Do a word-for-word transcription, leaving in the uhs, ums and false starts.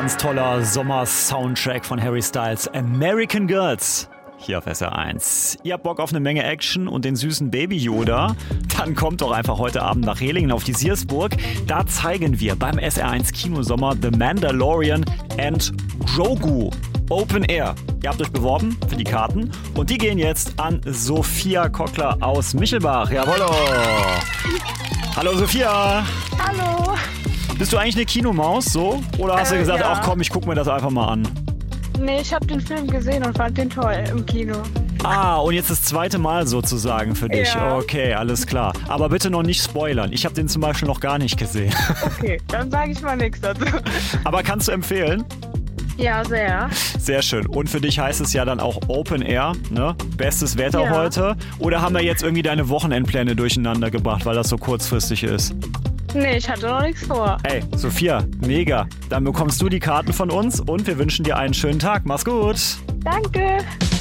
Ganz toller Sommer-Soundtrack von Harry Styles. American Girls. Hier auf S R eins. Ihr habt Bock auf eine Menge Action und den süßen Baby Yoda? Dann kommt doch einfach heute Abend nach Rehlingen auf die Siersburg. Da zeigen wir beim S R eins Kinosommer The Mandalorian and Grogu. Open Air. Ihr habt euch beworben für die Karten und die gehen jetzt an Sophia Kockler aus Michelbach. Jawollo. Hallo Sophia. Hallo. Bist du eigentlich eine Kinomaus, so? Oder hast äh, du gesagt, ja. ach komm, ich guck mir das einfach mal an? Nee, ich habe den Film gesehen und fand den toll im Kino. Ah, und jetzt das zweite Mal sozusagen für dich. Ja. Okay, alles klar. Aber bitte noch nicht spoilern. Ich habe den zum Beispiel noch gar nicht gesehen. Okay, dann sage ich mal nichts dazu. Aber kannst du empfehlen? Ja, sehr. Sehr schön. Und für dich heißt es ja dann auch Open Air, ne? Bestes Wetter Ja. heute. Oder haben wir jetzt irgendwie deine Wochenendpläne durcheinander gebracht, weil das so kurzfristig ist? Nee, ich hatte noch nichts vor. Ey, Sophia, mega. Dann bekommst du die Karten von uns und wir wünschen dir einen schönen Tag. Mach's gut. Danke.